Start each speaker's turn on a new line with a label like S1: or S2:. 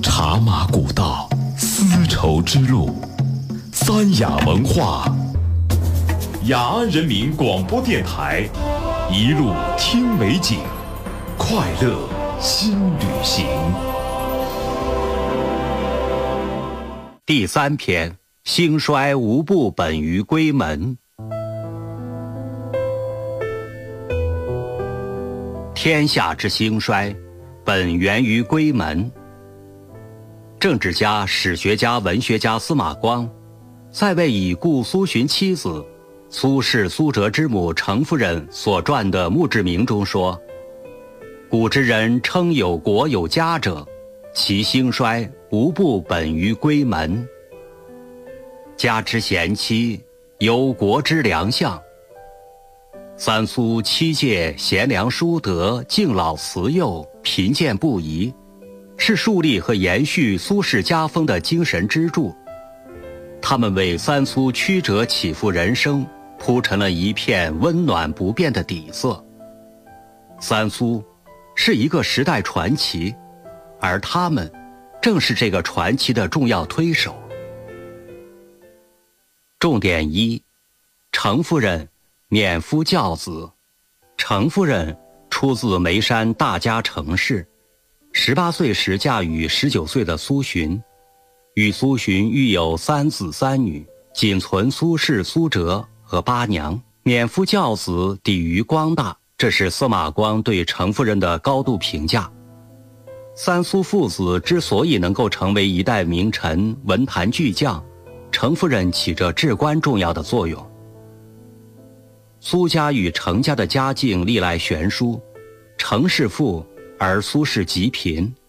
S1: 茶马古道，丝绸之路，三雅文化，雅安人民广播电台，一路听美景，快乐新旅行。
S2: 第3篇：兴衰无不本于归门。天下之兴衰，本源于归门。政治家、史学家、文学家司马光在为已故苏洵妻子苏轼苏辙之母程夫人所撰的墓志铭中说：古之人称有国有家者，其兴衰无不本于归门。家之贤妻，有国之良相。三苏七戒贤良淑德，敬老慈幼，贫贱不移，是树立和延续苏轼家风的精神支柱。他们为三苏曲折起伏人生铺成了一片温暖不变的底色。三苏是一个时代传奇，而他们正是这个传奇的重要推手。重点1：程夫人免夫教子。程夫人出自眉山大家程氏，18岁时嫁与19岁的苏洵，与苏洵育有3子3女，仅存苏轼、苏辙和八娘。免夫教子，抵于光大，这是司马光对程夫人的高度评价。三苏父子之所以能够成为一代名臣、文坛巨匠，程夫人起着至关重要的作用。苏家与程家的家境历来悬殊，程氏富而苏氏极贫，